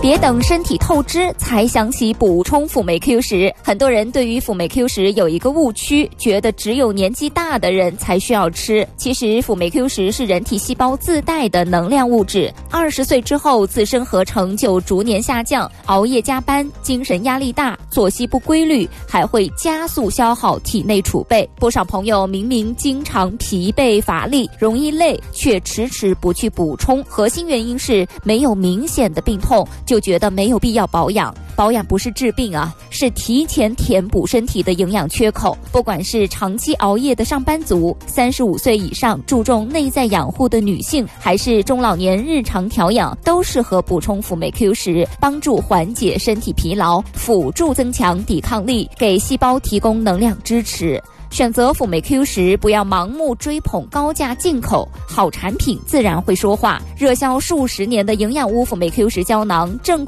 别等身体透支才想起补充辅酶 Q 十。很多人对于辅酶 Q 十有一个误区，觉得只有年纪大的人才需要吃。其实辅酶 Q 十是人体细胞自带的能量物质，20岁之后自身合成就逐年下降，熬夜加班、精神压力大、作息不规律，还会加速消耗体内储备。不少朋友明明经常疲惫乏力、容易累，却迟迟不去补充，核心原因是没有明显的病痛，就觉得没有必要保养。保养不是治病啊，是提前填补身体的营养缺口。不管是长期熬夜的上班族、35岁以上注重内在养护的女性，还是中老年日常调养，都适合补充辅酶 Q 十，帮助缓解身体疲劳，辅助增强抵抗力，给细胞提供能量支持。选择辅酶 Q 十，不要盲目追捧高价进口，好产品自然会说话。热销数十年的营养屋辅酶 Q 十胶囊正